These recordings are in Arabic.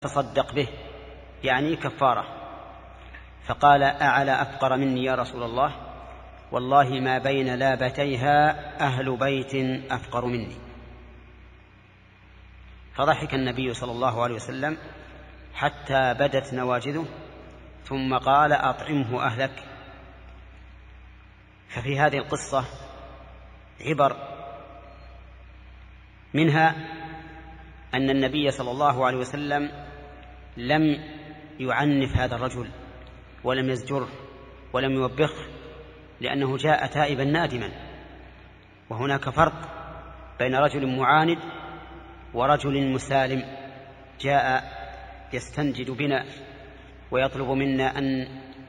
تصدق به يعني كفارة. فقال: أعلى أفقر مني يا رسول الله؟ والله ما بين لابتيها أهل بيت أفقر مني. فضحك النبي صلى الله عليه وسلم حتى بدت نواجذه، ثم قال: أطعمه أهلك. ففي هذه القصة عبر، منها أن النبي صلى الله عليه وسلم لم يعنف هذا الرجل ولم يزجره ولم يوبخه، لأنه جاء تائبا نادما. وهناك فرق بين رجل معاند ورجل مسالم جاء يستنجد بنا ويطلب منا أن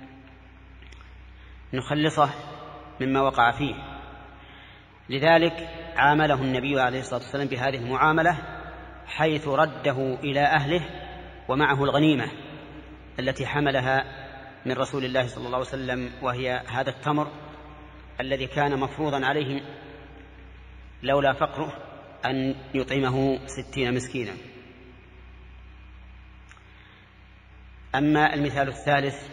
نخلصه مما وقع فيه. لذلك عامله النبي عليه الصلاة والسلام بهذه المعاملة، حيث رده إلى أهله ومعه الغنيمة التي حملها من رسول الله صلى الله عليه وسلم، وهي هذا التمر الذي كان مفروضا عليهم لولا فقره أن يطعمه 60 مسكينا. أما المثال الثالث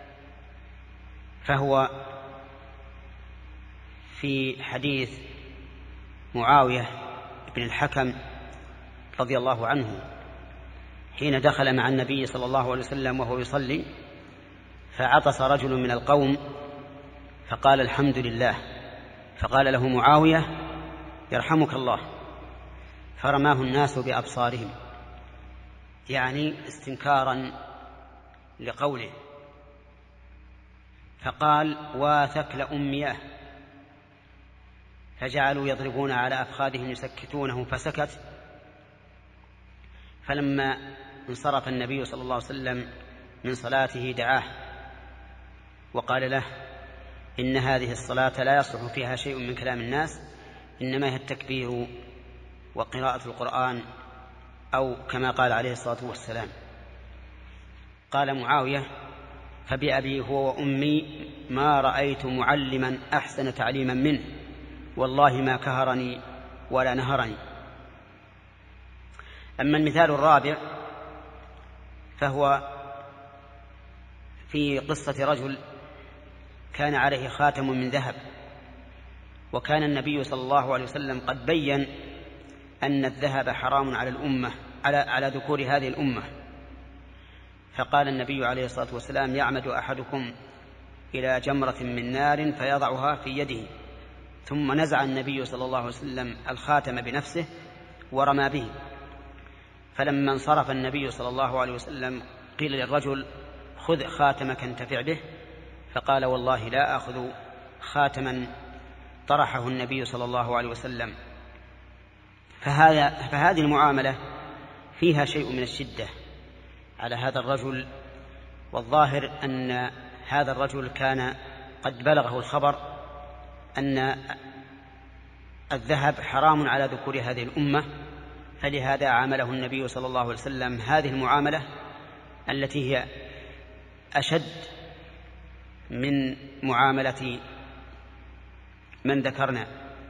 فهو في حديث معاوية بن الحكم رضي الله عنه، حين دخل مع النبي صلى الله عليه وسلم وهو يصلي، فعطس رجل من القوم فقال: الحمد لله. فقال له معاوية: يرحمك الله. فرماه الناس بأبصارهم، يعني استنكارا لقوله. فقال: واثك لأمياه. فجعلوا يضربون على أفخاذهم يسكتونه، فسكت. فلما انصرف النبي صلى الله عليه وسلم من صلاته دعاه وقال له: إن هذه الصلاة لا يصلح فيها شيء من كلام الناس، إنما هي التكبير وقراءة القرآن، أو كما قال عليه الصلاة والسلام. قال معاوية: فبأبي هو وأمي ما رأيت معلما أحسن تعليما منه، والله ما كهرني ولا نهرني. أما المثال الرابع فهو في قصة رجل كان عليه خاتم من ذهب، وكان النبي صلى الله عليه وسلم قد بيّن أن الذهب حرام على الأمة، على ذكور هذه الأمة. فقال النبي عليه الصلاة والسلام: يعمد أحدكم إلى جمرة من نار فيضعها في يده. ثم نزع النبي صلى الله عليه وسلم الخاتم بنفسه ورمى به. فلما انصرف النبي صلى الله عليه وسلم قيل للرجل: خذ خاتمك انتفع به. فقال: والله لا أخذ خاتما طرحه النبي صلى الله عليه وسلم. فهذه المعاملة فيها شيء من الشدة على هذا الرجل، والظاهر أن هذا الرجل كان قد بلغه الخبر أن الذهب حرام على ذكور هذه الأمة، فلهذا عامله النبي صلى الله عليه وسلم هذه المعاملة التي هي أشد من معاملة من ذكرنا.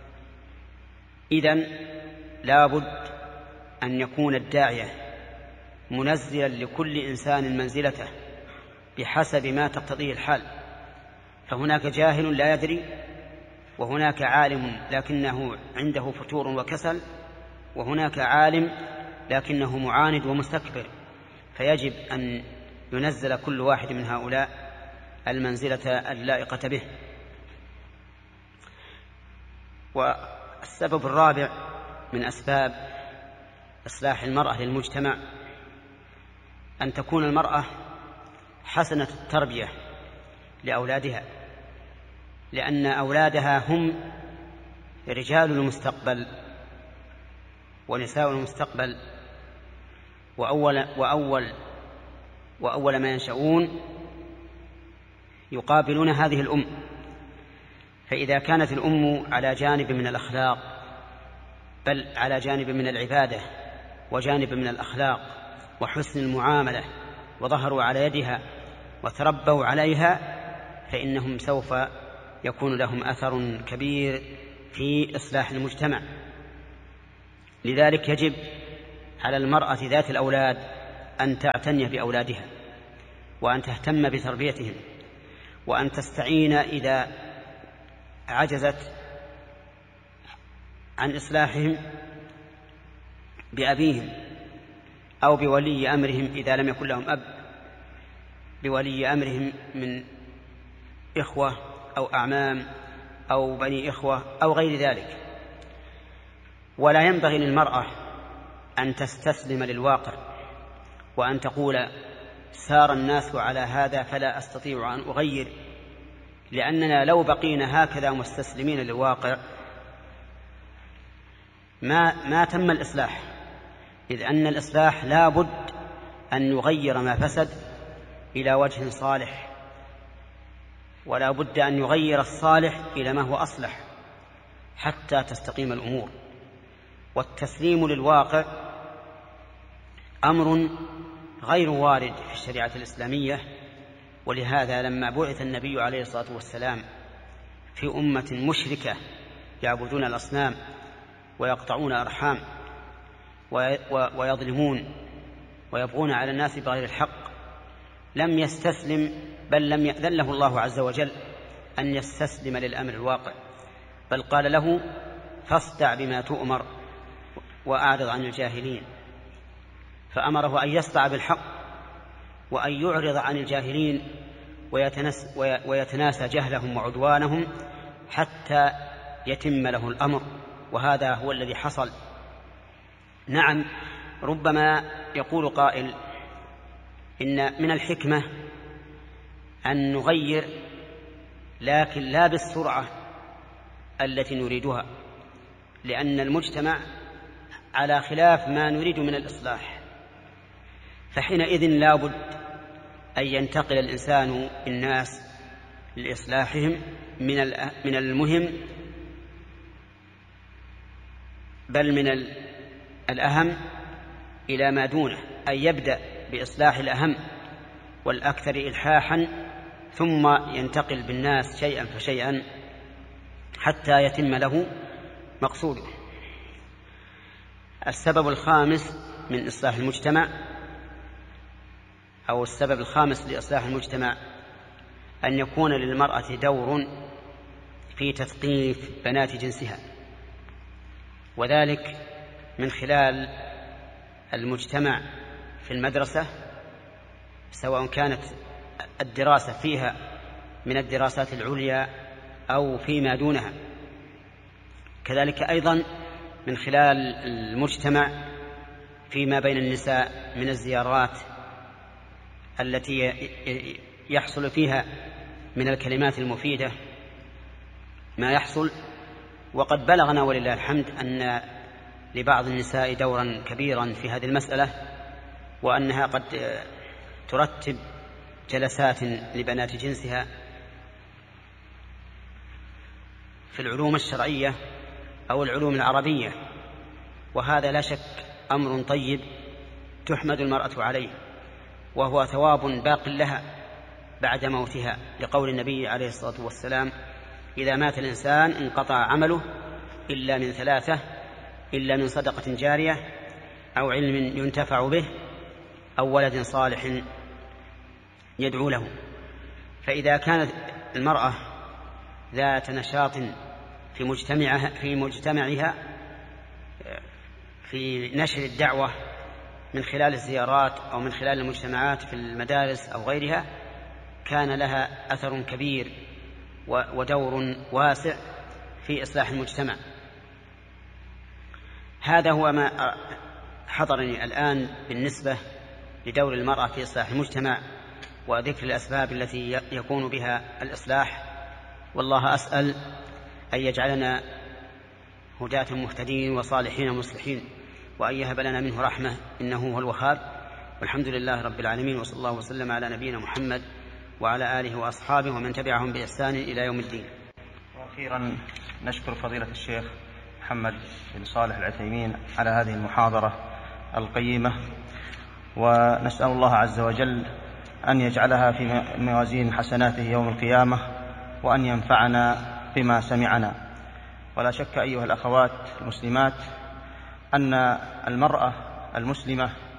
إذن لا بد أن يكون الداعية منزلا لكل إنسان منزلته بحسب ما تقتضيه الحال. فهناك جاهل لا يدري، وهناك عالم لكنه عنده فتور وكسل، وهناك عالم لكنه معاند ومستكبر. فيجب أن ينزل كل واحد من هؤلاء المنزلة اللائقة به. والسبب الرابع من أسباب إصلاح المرأة للمجتمع أن تكون المرأة حسنة التربية لأولادها، لأن أولادها هم رجال المستقبل ونساء المستقبل، وأول ما ينشؤون يقابلون هذه الأم. فإذا كانت الأم على جانب من الأخلاق، بل على جانب من العبادة وجانب من الأخلاق وحسن المعاملة، وظهروا على يدها وتربوا عليها، فإنهم سوف يكون لهم أثر كبير في إصلاح المجتمع. لذلك يجب على المرأة ذات الأولاد أن تعتني بأولادها، وأن تهتم بتربيتهم، وأن تستعين إذا عجزت عن إصلاحهم بأبيهم أو بولي أمرهم إذا لم يكن لهم أب، بولي أمرهم من إخوة أو أعمام أو بني إخوة أو غير ذلك. ولا ينبغي للمرأة أن تستسلم للواقع وأن تقول سار الناس على هذا فلا أستطيع أن أغير، لأننا لو بقينا هكذا مستسلمين للواقع ما تم الإصلاح، إذ أن الإصلاح لا بد أن يغير ما فسد إلى وجه صالح، ولا بد أن يغير الصالح إلى ما هو أصلح حتى تستقيم الأمور. والتسليم للواقع أمر غير وارد في الشريعة الإسلامية، ولهذا لما بعث النبي عليه الصلاة والسلام في أمة مشركة يعبدون الأصنام ويقطعون أرحام ويظلمون ويبغون على الناس بغير الحق، لم يستسلم، بل لم يأذن له الله عز وجل أن يستسلم للأمر الواقع، بل قال له فاصدع بما تؤمر وأعرض عن الجاهلين، فأمره أن يصدع بالحق وأن يعرض عن الجاهلين ويتناسى جهلهم وعدوانهم حتى يتم له الأمر، وهذا هو الذي حصل. نعم، ربما يقول قائل إن من الحكمة أن نغير، لكن لا بالسرعة التي نريدها، لأن المجتمع على خلاف ما نريد من الإصلاح، فحينئذ لا بد أن ينتقل الإنسان الناس لإصلاحهم من المهم بل من الأهم إلى ما دونه، أن يبدأ بإصلاح الأهم والأكثر إلحاحا، ثم ينتقل بالناس شيئا فشيئا حتى يتم له مقصوده. السبب الخامس من إصلاح المجتمع، أو السبب الخامس لإصلاح المجتمع، أن يكون للمرأة دور في تثقيف بنات جنسها، وذلك من خلال المجتمع في المدرسة، سواء كانت الدراسة فيها من الدراسات العليا أو فيما دونها، كذلك أيضا من خلال المجتمع فيما بين النساء من الزيارات التي يحصل فيها من الكلمات المفيدة ما يحصل. وقد بلغنا ولله الحمد أن لبعض النساء دورا كبيرا في هذه المسألة، وأنها قد ترتب جلسات لبنات جنسها في العلوم الشرعية أو العلوم العربية، وهذا لا شك أمر طيب تحمد المرأة عليه، وهو ثواب باق لها بعد موتها، لقول النبي عليه الصلاة والسلام: إذا مات الإنسان انقطع عمله إلا من ثلاثة: إلا من صدقة جارية، أو علم ينتفع به، أو ولد صالح يدعو له. فإذا كانت المرأة ذات نشاط في مجتمعها في نشر الدعوة من خلال الزيارات أو من خلال المجتمعات في المدارس أو غيرها، كان لها أثر كبير ودور واسع في إصلاح المجتمع. هذا هو ما حضرني الآن بالنسبة لدور المرأة في إصلاح المجتمع وذكر الأسباب التي يكون بها الإصلاح. والله أسأل أن يجعلنا هداة مهتدين وصالحين مصلحين، وأن يهب لنا منه رحمة إنه هو الوهاب. والحمد لله رب العالمين، وصلى الله وسلم على نبينا محمد وعلى آله وأصحابه ومن تبعهم بإحسان إلى يوم الدين. وأخيرا نشكر فضيلة الشيخ محمد بن صالح العثيمين على هذه المحاضرة القيمة، ونسأل الله عز وجل أن يجعلها في موازين حسناته يوم القيامة، وأن ينفعنا بما سمعنا. ولا شك أيها الأخوات المسلمات أن المرأة المسلمة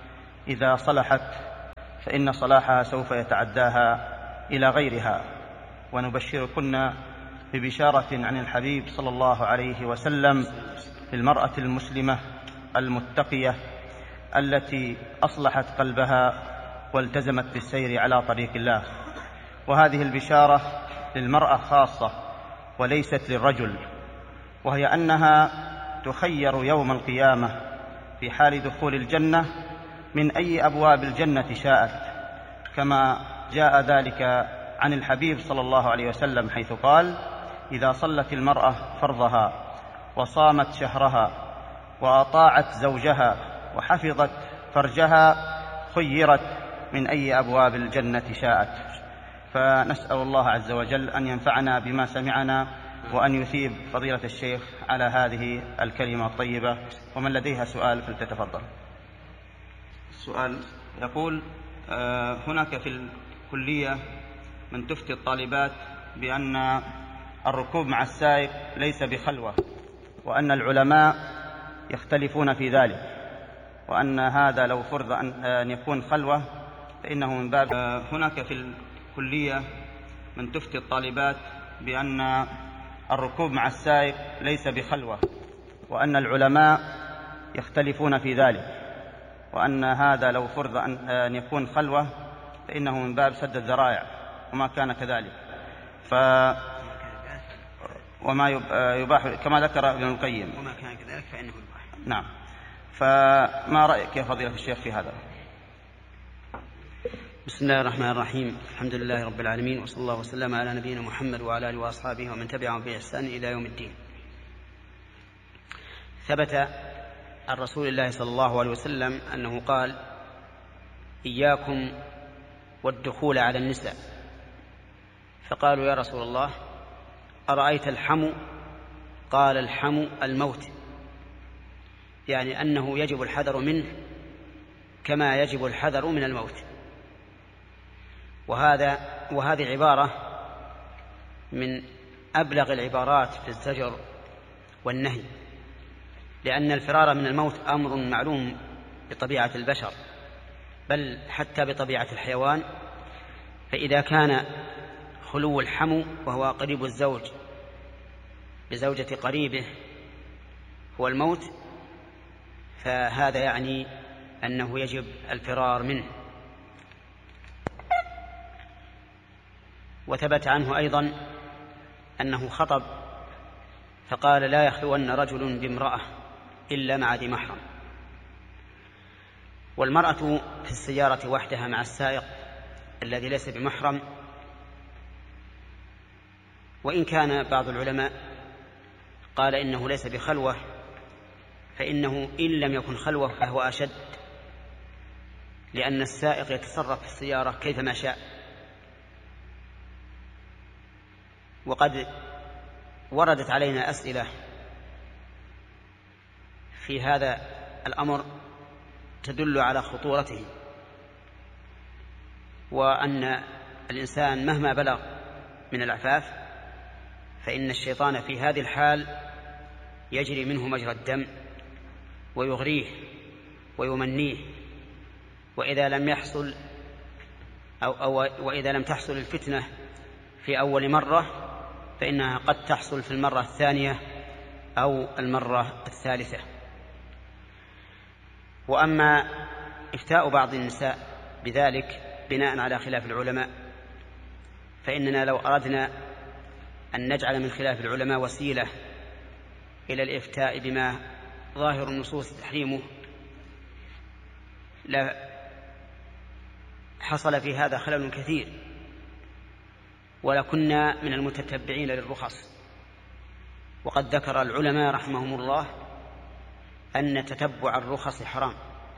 إذا صلحت فإن صلاحها سوف يتعداها إلى غيرها. ونبشركن ببشارة عن الحبيب صلى الله عليه وسلم في المرأة المسلمة المتقية التي أصلحت قلبها والتزمت بالسير على طريق الله. وهذه البشارة للمرأة خاصة وليست للرجل، وهي أنها تخير يوم القيامة في حال دخول الجنة من أي أبواب الجنة شاءت، كما جاء ذلك عن الحبيب صلى الله عليه وسلم حيث قال: إذا صلت المرأة فرضها وصامت شهرها وأطاعت زوجها وحفظت فرجها خيرت من أي أبواب الجنة شاءت. فنسأل الله عز وجل أن ينفعنا بما سمعنا وأن يثيب فضيلة الشيخ على هذه الكلمة الطيبة. ومن لديها سؤال فلتتفضل. السؤال يقول: هناك في الكلية من تفتي الطالبات بأن الركوب مع السائق ليس بخلوة، وأن العلماء يختلفون في ذلك، وأن هذا لو فرض أن يكون خلوة فإنه من باب. هناك في الكلية من تفتي الطالبات بأن الركوب مع السائق ليس بخلوة، وأن العلماء يختلفون في ذلك، وأن هذا لو فرض أن يكون خلوة فإنه من باب سد الذرائع، وما كان كذلك وما يباح كما ذكر ابن القيم، وما كان كذلك فإنه يباح. نعم. فما رأيك يا فضيلة الشيخ في هذا؟ بسم الله الرحمن الرحيم. الحمد لله رب العالمين، وصلى الله وسلم على نبينا محمد وعلى آله وأصحابه ومن تبعهم بإحسان إلى يوم الدين. ثبت عن رسول الله صلى الله عليه وسلم أنه قال: إياكم والدخول على النساء. فقالوا: يا رسول الله، أرأيت الحمو؟ قال: الحمو الموت، يعني أنه يجب الحذر منه كما يجب الحذر من الموت. وهذه عبارة من أبلغ العبارات في الزجر والنهي، لأن الفرار من الموت أمر معلوم بطبيعة البشر، بل حتى بطبيعة الحيوان. فإذا كان خلو الحمو وهو قريب الزوج بزوجة قريبه هو الموت، فهذا يعني أنه يجب الفرار منه. وثبت عنه أيضا أنه خطب فقال: لا يخلون رجل بامرأة إلا مع ذي محرم. والمرأة في السيارة وحدها مع السائق الذي ليس بمحرم، وإن كان بعض العلماء قال إنه ليس بخلوة، فإنه إن لم يكن خلوة فهو أشد، لأن السائق يتصرف في السيارة كيفما شاء. وقد وردت علينا أسئلة في هذا الأمر تدل على خطورته، وأن الإنسان مهما بلغ من العفاف فإن الشيطان في هذه الحال يجري منه مجرى الدم ويغريه ويمنيه، وإذا لم يحصل وإذا لم تحصل الفتنة في أول مرة فإنها قد تحصل في المرة الثانية أو المرة الثالثة. وأما إفتاء بعض النساء بذلك بناء على خلاف العلماء، فإننا لو أردنا أن نجعل من خلاف العلماء وسيلة إلى الإفتاء بما ظاهر النصوص تحريمه لا حصل في هذا خلل كثير، ولكنا من المتتبعين للرخص. وقد ذكر العلماء رحمهم الله أن تتبع الرخص حرام،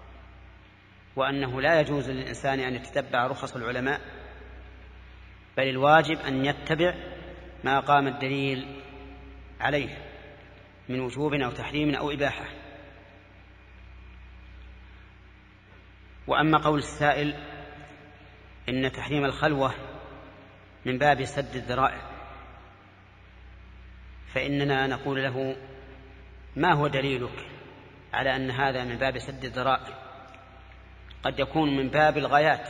وأنه لا يجوز للإنسان أن يتتبع رخص العلماء، بل الواجب أن يتبع ما قام الدليل عليه من وجوب أو تحريم أو إباحة. وأما قول السائل إن تحريم الخلوة من باب سد الذرائع، فإننا نقول له: ما هو دليلك على أن هذا من باب سد الذرائع؟ قد يكون من باب الغايات،